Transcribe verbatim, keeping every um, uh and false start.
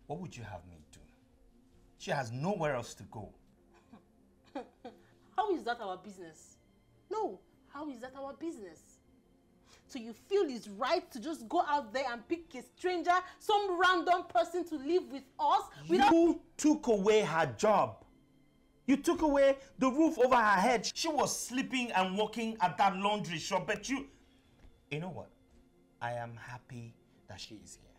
What would you have me do? She has nowhere else to go. How is that our business? No, how is that our business? So you feel it's right to just go out there and pick a stranger, some random person to live with us? Without... You took away her job. You took away the roof over her head. She was sleeping and working at that laundry shop, but you... You know what? I am happy that she is here.